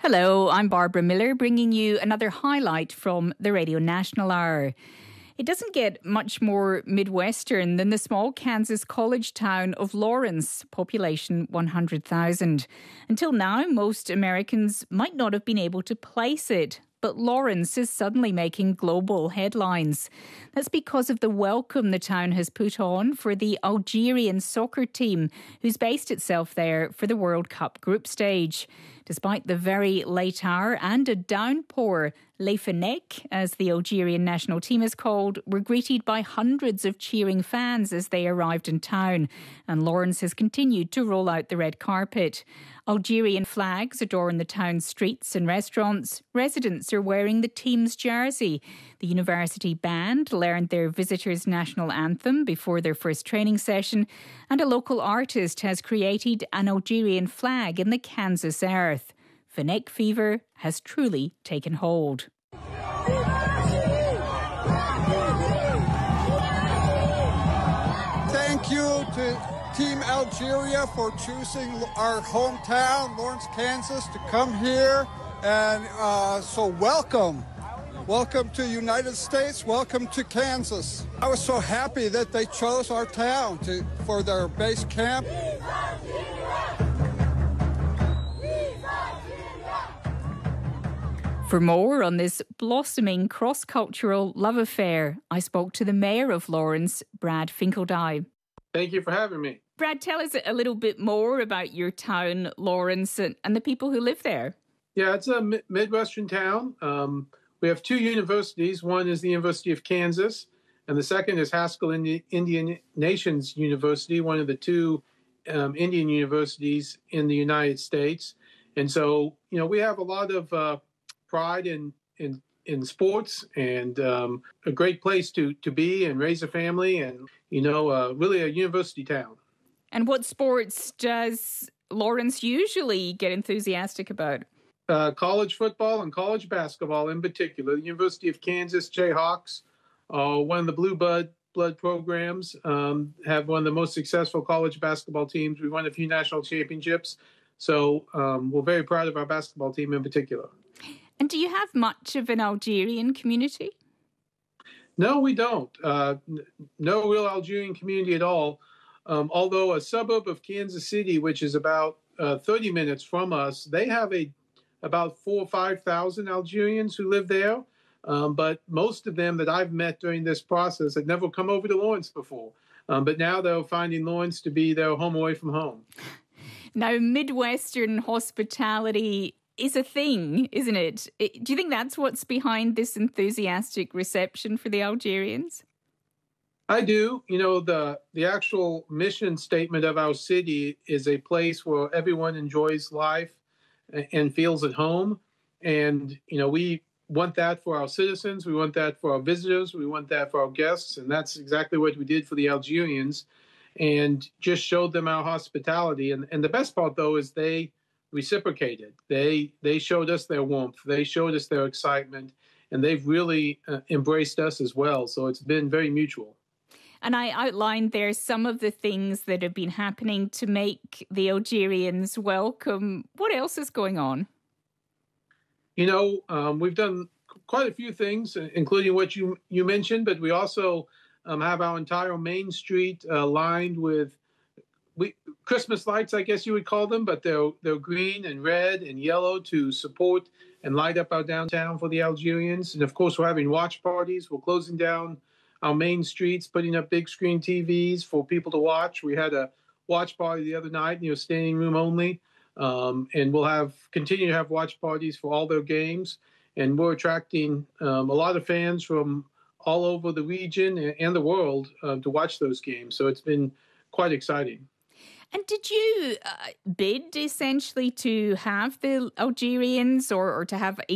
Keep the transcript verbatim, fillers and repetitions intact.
Hello, I'm Barbara Miller, bringing you another highlight from the Radio National Hour. It doesn't get much more Midwestern than the small Kansas college town of Lawrence, population one hundred thousand. Until now, most Americans might not have been able to place it. But Lawrence is suddenly making global headlines. That's because of the welcome the town has put on for the Algerian soccer team, who's based itself there for the World Cup group stage. Despite the very late hour and a downpour, Les Fennecs, as the Algerian national team is called, were greeted by hundreds of cheering fans as they arrived in town. And Lawrence has continued to roll out the red carpet. Algerian flags adorn the town's streets and restaurants. Residents are wearing the team's jersey. The university band learned their visitors' national anthem before their first training session. And a local artist has created an Algerian flag in the Kansas earth. Fennec fever has truly taken hold. Thank you to Team Algeria for choosing our hometown, Lawrence, Kansas, to come here. And uh, so welcome. Welcome to United States. Welcome to Kansas. I was so happy that they chose our town to, for their base camp. For more on this blossoming cross-cultural love affair, I spoke to the mayor of Lawrence, Brad Finkeldye. Thank you for having me. Brad, tell us a little bit more about your town, Lawrence, and, and the people who live there. Yeah, it's a mi- Midwestern town. Um, we have two universities. One is the University of Kansas, and the second is Haskell Indi- Indian Nations University, one of the two um, Indian universities in the United States. And so, you know, we have a lot of uh, pride in, in in sports and um, a great place to, to be and raise a family and, you know, uh, really a university town. And what sports does Lawrence usually get enthusiastic about? Uh, college football and college basketball in particular. The University of Kansas Jayhawks, uh, one of the blue blood, blood programs, um, have one of the most successful college basketball teams. We won a few national championships. So um, we're very proud of our basketball team in particular. And do you have much of an Algerian community? No, we don't. Uh, n- no real Algerian community at all. Um, although a suburb of Kansas City, which is about uh, thirty minutes from us, they have a about four or five thousand Algerians who live there. Um, but most of them that I've met during this process had never come over to Lawrence before. Um, but now they're finding Lawrence to be their home away from home. Now, Midwestern hospitality is a thing, isn't it? it? Do you think that's what's behind this enthusiastic reception for the Algerians? I do. You know, the the actual mission statement of our city is a place where everyone enjoys life and feels at home. And, you know, we want that for our citizens. We want that for our visitors. We want that for our guests. And that's exactly what we did for the Algerians and just showed them our hospitality. And, and the best part, though, is they reciprocated. They they showed us their warmth. They showed us their excitement. And they've really uh, embraced us as well. So it's been very mutual. And I outlined there some of the things that have been happening to make the Algerians welcome. What else is going on? You know, um, we've done quite a few things, including what you, you mentioned, but we also um, have our entire Main Street uh, lined with we, Christmas lights, I guess you would call them, but they're, they're green and red and yellow to support and light up our downtown for the Algerians. And, of course, we're having watch parties. We're closing down our main streets, putting up big screen T Vs for people to watch. We had a watch party the other night, you know, standing room only. Um, and we'll have continue to have watch parties for all their games. And we're attracting um, a lot of fans from all over the region and the world uh, to watch those games. So it's been quite exciting. And did you uh, bid essentially to have the Algerians or, or to have